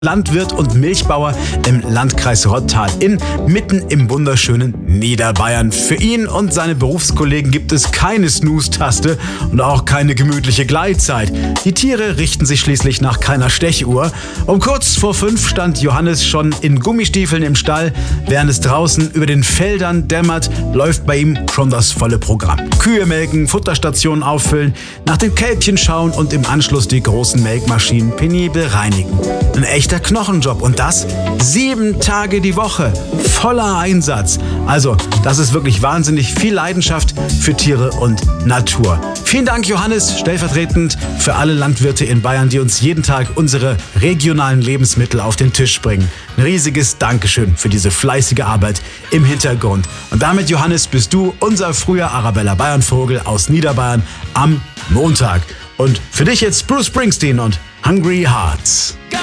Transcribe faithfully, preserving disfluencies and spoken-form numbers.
Landwirt und Milchbauer im Landkreis Rottal-Inn, mitten im wunderschönen Niederbayern. Für ihn und seine Berufskollegen gibt es keine Snooze-Taste und auch keine gemütliche Gleitzeit. Die Tiere richten sich schließlich nach keiner Stechuhr. Um kurz vor fünf stand Johannes schon in Gummistiefeln im Stall. Während es draußen über den Feldern dämmert, läuft bei ihm schon das volle Programm. Kühe melken, Futterstationen auffüllen, nach den Kälbchen schauen und im Anschluss die großen Melkmaschinen penibel reinigen. Ein echter Knochenjob und das sieben Tage die Woche. Voller Einsatz. Also, das ist wirklich wahnsinnig viel Leidenschaft für Tiere und Natur. Vielen Dank, Johannes, stellvertretend für alle Landwirte in Bayern, die uns jeden Tag unsere regionalen Lebensmittel auf den Tisch bringen. Ein riesiges Dankeschön für diese fleißige Arbeit im Hintergrund. Und damit, Johannes, bist du unser früher Arabella Bayern-Vogel aus Niederbayern am Montag. Und für dich jetzt Bruce Springsteen und Hungry Hearts.